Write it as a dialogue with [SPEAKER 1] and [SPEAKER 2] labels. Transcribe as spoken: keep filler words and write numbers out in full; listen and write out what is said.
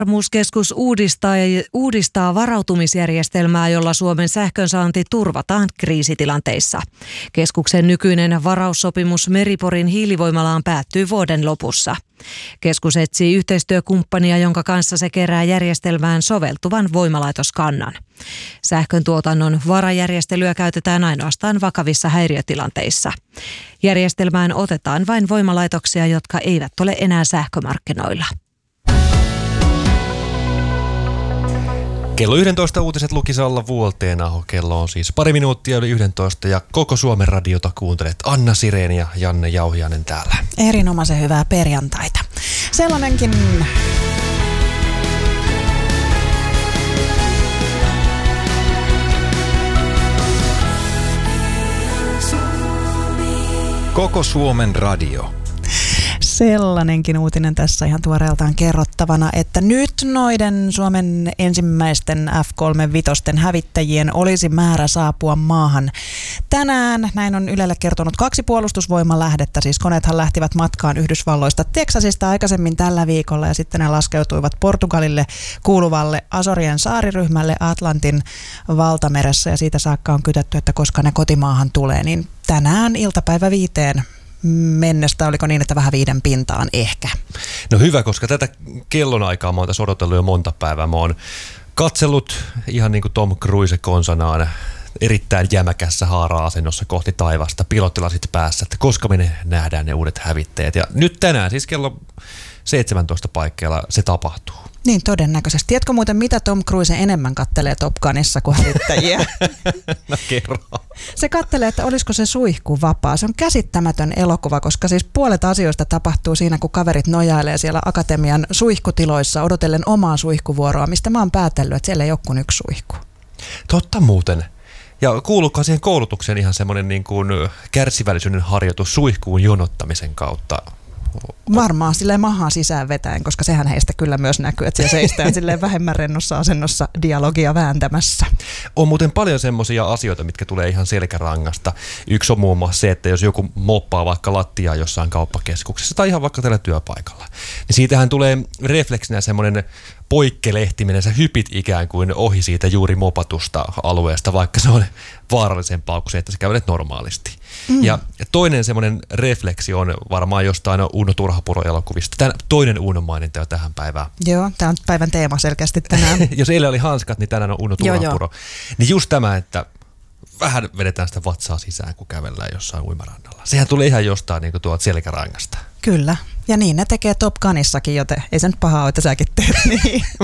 [SPEAKER 1] Huoltovarmuuskeskus uudistaa, uudistaa varautumisjärjestelmää, jolla Suomen sähkönsaanti turvataan kriisitilanteissa. Keskuksen nykyinen varaussopimus Meri-Porin hiilivoimalaan päättyy vuoden lopussa. Keskus etsii yhteistyökumppania, jonka kanssa se kerää järjestelmään soveltuvan voimalaitoskannan. Sähkön tuotannon varajärjestelyä käytetään ainoastaan vakavissa häiriötilanteissa. Järjestelmään otetaan vain voimalaitoksia, jotka eivät ole enää sähkömarkkinoilla.
[SPEAKER 2] Kello yksitoista uutiset Lukisalla Vuolteenaho. Kello on siis pari minuuttia yli yksitoista ja koko Suomen radiota kuuntelet. Anna Sirén ja Janne Jauhiainen täällä.
[SPEAKER 3] Erinomaisen hyvää perjantaita. Sellainenkin...
[SPEAKER 4] Koko Suomen radio.
[SPEAKER 3] Sellainenkin uutinen tässä ihan tuoreeltaan kerrottavana, että nyt noiden Suomen ensimmäisten F kolmekymmentäviisi hävittäjien olisi määrä saapua maahan tänään. Näin on Ylelle kertonut kaksi puolustusvoimalähdettä, siis koneethan lähtivät matkaan Yhdysvalloista Teksasista aikaisemmin tällä viikolla ja sitten ne laskeutuivat Portugalille kuuluvalle Azorien saariryhmälle Atlantin valtameressä ja siitä saakka on kytätty, että koska ne kotimaahan tulee, niin tänään iltapäivä viiteen mennessä, oliko niin, että vähän viiden pintaan ehkä?
[SPEAKER 2] No hyvä, koska tätä kellonaikaa mä oon tässä odotellut jo monta päivää. Mä oon katsellut ihan niin kuin Tom Cruise konsanaan erittäin jämäkässä haara-asennossa kohti taivasta, pilottilasit päässä, että koska me nähdään ne uudet hävittäjät. Ja nyt tänään, siis kello seitsemäntoista paikkeilla se tapahtuu.
[SPEAKER 3] Niin todennäköisesti. Tiedätkö muuten, mitä Tom Cruise enemmän kattelee Top Gunissa kuin hävittäjiä?
[SPEAKER 2] No kerro.
[SPEAKER 3] Se kattelee, että olisiko se suihku vapaa. Se on käsittämätön elokuva, koska siis puolet asioista tapahtuu siinä, kun kaverit nojailee siellä akatemian suihkutiloissa odotellen omaa suihkuvuoroa, mistä mä oon päätellyt, että siellä ei ole kuin yksi suihku.
[SPEAKER 2] Totta muuten. Ja kuuluuko siihen koulutukseen ihan semmoinen niin kuin kärsivällisyyden harjoitus suihkuun jonottamisen kautta?
[SPEAKER 3] Varmaan silleen mahaa sisään vetäen, koska sehän heistä kyllä myös näkyy, että siellä seistään silleen vähemmän rennossa asennossa dialogia vääntämässä.
[SPEAKER 2] On muuten paljon semmoisia asioita, mitkä tulee ihan selkärangasta. Yksi on muun muassa se, että jos joku moppaa vaikka lattiaa jossain kauppakeskuksessa tai ihan vaikka tällä työpaikalla, niin siitähän tulee refleksinä semmoinen poikkelehtiminen, sä hypit ikään kuin ohi siitä juuri mopatusta alueesta, vaikka se on vaarallisempaa kuin se, että sä kävelet normaalisti. Mm. Ja toinen semmoinen refleksi on varmaan jostain Uno Turhapuro-elokuvista. Tän, toinen Uno maininta jo tähän päivään.
[SPEAKER 3] Joo, tämä on päivän teema selkeästi tänään.
[SPEAKER 2] Jos eilen oli hanskat, niin tänään on Uno Turhapuro. Niin just tämä, että vähän vedetään sitä vatsaa sisään, kun kävellään jossain uimarannalla. Sehän tulee ihan jostain niin kuin tuolta selkärangasta.
[SPEAKER 3] Kyllä. Ja niin ne tekee Top Gunissakin, joten ei se nyt pahaa ole, että säkin teet niin.